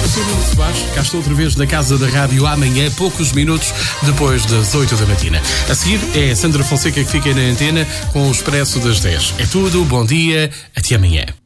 sou Nuno Soares, cá estou outra vez na Casa da Rádio amanhã, poucos minutos depois das 8 da matina. A seguir é Sandra Fonseca que fica na antena com o Expresso das 10. É tudo, bom dia, até amanhã.